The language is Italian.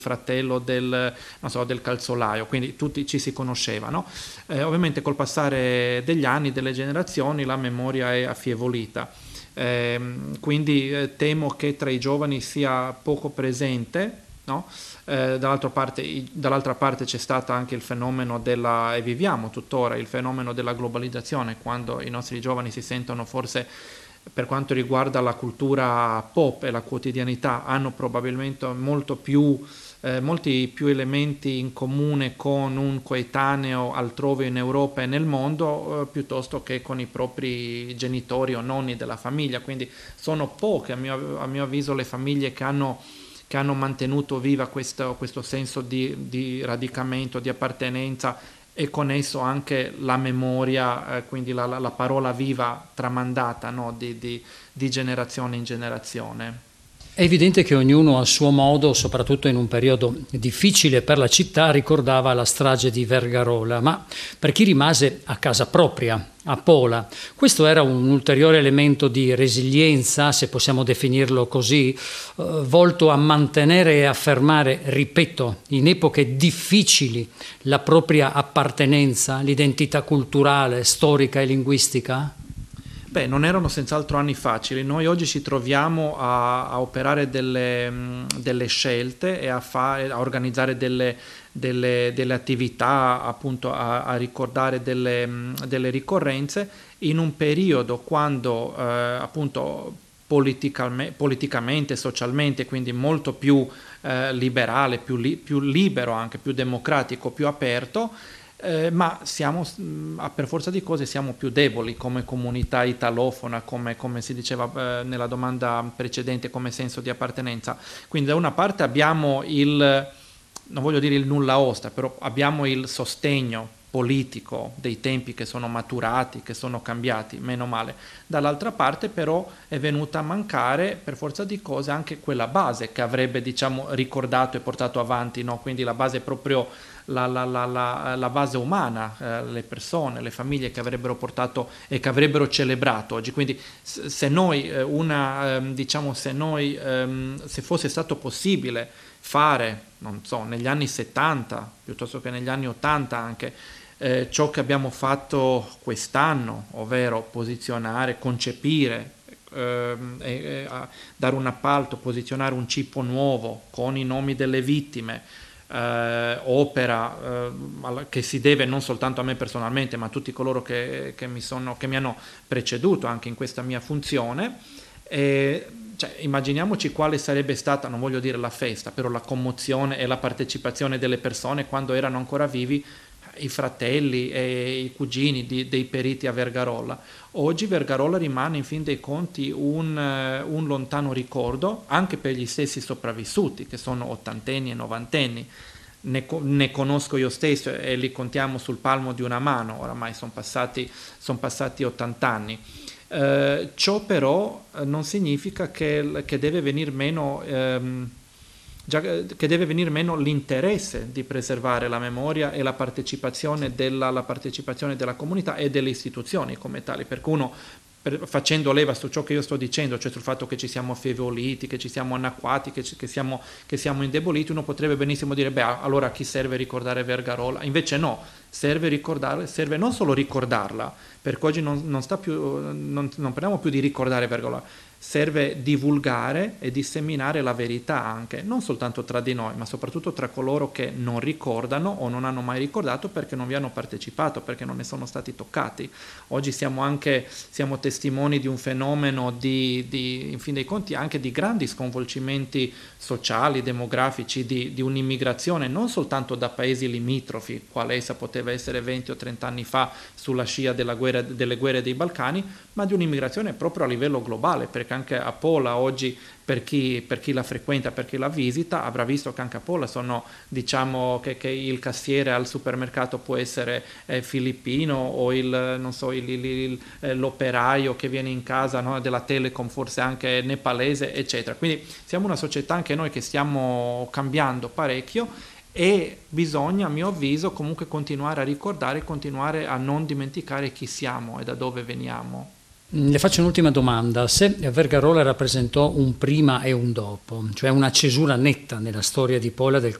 fratello del, non so, del calzolaio, quindi tutti ci si conoscevano. Ovviamente col passare degli anni, delle generazioni, la memoria è affievolita. Quindi temo che tra i giovani sia poco presente, no? Dall'altra parte c'è stato anche il fenomeno della, e viviamo tuttora, il fenomeno della globalizzazione, quando i nostri giovani si sentono forse, per quanto riguarda la cultura pop e la quotidianità, hanno probabilmente molti più elementi in comune con un coetaneo altrove in Europa e nel mondo, piuttosto che con i propri genitori o nonni della famiglia. Quindi sono poche, a mio avviso, le famiglie che hanno mantenuto viva questo senso di radicamento, di appartenenza, e con esso anche la memoria, quindi la parola viva tramandata, no? di generazione in generazione. È evidente che ognuno a suo modo, soprattutto in un periodo difficile per la città, ricordava la strage di Vergarola, ma per chi rimase a casa propria, a Pola, questo era un ulteriore elemento di resilienza, se possiamo definirlo così, volto a mantenere e affermare, ripeto, in epoche difficili, la propria appartenenza, l'identità culturale, storica e linguistica? Beh, non erano senz'altro anni facili. Noi oggi ci troviamo a operare delle scelte e a organizzare delle attività, appunto a ricordare delle ricorrenze in un periodo quando appunto politicamente, socialmente, quindi molto più liberale, più libero, anche più democratico, più aperto. Ma per forza di cose siamo più deboli come comunità italofona, come si diceva nella domanda precedente, come senso di appartenenza. Quindi da una parte abbiamo non voglio dire il nulla osta, però abbiamo il sostegno politico dei tempi che sono maturati, che sono cambiati, meno male. Dall'altra parte però è venuta a mancare per forza di cose anche quella base che avrebbe, diciamo, ricordato e portato avanti, no? Quindi la base proprio la base umana, le persone, le famiglie che avrebbero portato e che avrebbero celebrato oggi. Quindi se noi, se fosse stato possibile fare, non so, negli anni 70, piuttosto che negli anni 80 anche, ciò che abbiamo fatto quest'anno, ovvero posizionare, concepire, dare un appalto, posizionare un cippo nuovo con i nomi delle vittime, opera che si deve non soltanto a me personalmente, ma a tutti coloro che mi hanno preceduto anche in questa mia funzione. Cioè, immaginiamoci quale sarebbe stata, non voglio dire la festa, però la commozione e la partecipazione delle persone quando erano ancora vivi i fratelli e i cugini dei periti a Vergarolla. Oggi Vergarolla rimane in fin dei conti un lontano ricordo anche per gli stessi sopravvissuti, che sono ottantenni e novantenni. Ne conosco io stesso e li contiamo sul palmo di una mano, oramai sono passati 80 anni. Ciò però non significa che deve venir meno che deve venire meno l'interesse di preservare la memoria e la partecipazione della comunità e delle istituzioni come tali, perché uno, facendo leva su ciò che io sto dicendo, cioè sul fatto che ci siamo affievoliti, che ci siamo annacquati, che siamo indeboliti, uno potrebbe benissimo dire, beh, allora a chi serve ricordare Vergarolla? Invece no, serve non solo ricordarla, perché oggi non parliamo più di ricordare Vergarolla, serve divulgare e disseminare la verità anche, non soltanto tra di noi, ma soprattutto tra coloro che non ricordano o non hanno mai ricordato perché non vi hanno partecipato, perché non ne sono stati toccati. Oggi siamo testimoni di un fenomeno in fin dei conti anche di grandi sconvolgimenti sociali, demografici, di un'immigrazione non soltanto da paesi limitrofi, quale essa poteva essere 20 o 30 anni fa sulla scia delle guerre dei Balcani, ma di un'immigrazione proprio a livello globale, perché anche a Pola oggi, per chi la frequenta, per chi la visita, avrà visto che anche a Pola diciamo che il cassiere al supermercato può essere filippino, o l'operaio che viene in casa, no, della Telecom forse anche nepalese, eccetera. Quindi siamo una società anche noi che stiamo cambiando parecchio, e bisogna, a mio avviso, comunque continuare a ricordare, continuare a non dimenticare chi siamo e da dove veniamo. Le faccio un'ultima domanda. Se Vergarola rappresentò un prima e un dopo, cioè una cesura netta nella storia di Pola del